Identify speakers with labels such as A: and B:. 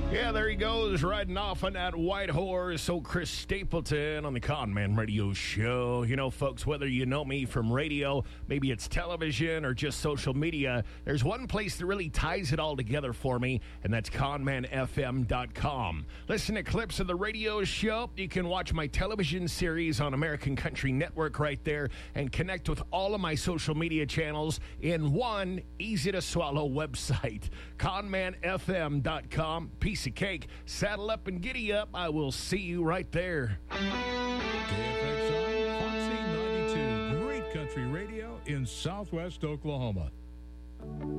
A: Yeah, there he goes, riding off on that white horse. So Chris Stapleton on the Con Man Radio Show. You know, folks, whether you know me from radio, maybe it's television or just social media, there's one place that really ties it all together for me, and that's conmanfm.com. Listen to clips of the radio show. You can watch my television series on American Country Network right there and connect with all of my social media channels in one easy-to-swallow website, conmanfm.com. Piece of cake. Saddle up and giddy up. I will see you right there.
B: KFXR, Foxy 92, great country radio in southwest Oklahoma.